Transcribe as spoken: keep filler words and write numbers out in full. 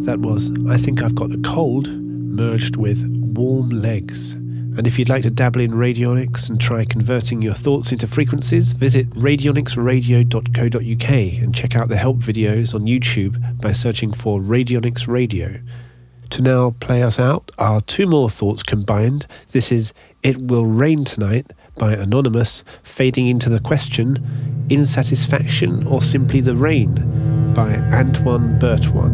That was I Think I've Got a Cold, merged with Warm Legs. And if you'd like to dabble in radionics and try converting your thoughts into frequencies, visit radionics radio dot co dot uk and check out the help videos on YouTube by searching for Radionics Radio. To now play us out are two more thoughts combined. This is It Will Rain Tonight by Anonymous, fading into the question, Insatisfaction or Simply the Rain by Antoine Bertoine.